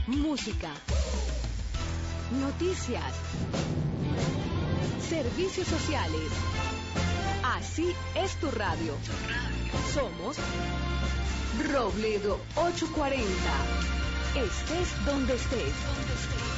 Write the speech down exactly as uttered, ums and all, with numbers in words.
música, noticias, servicios sociales. Así es tu radio. Somos Robledo ochocientos cuarenta. Estés donde estés.